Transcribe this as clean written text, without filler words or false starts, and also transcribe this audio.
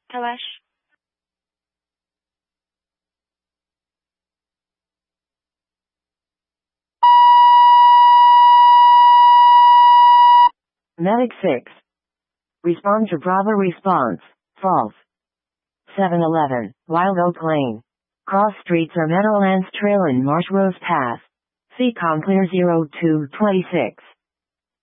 Kalash. Medic 6. Respond to Bravo response. False. 711, Wild Oak Lane. Cross streets are Meadowlands Trail and Marsh Rose Path. CCOM clear 0226.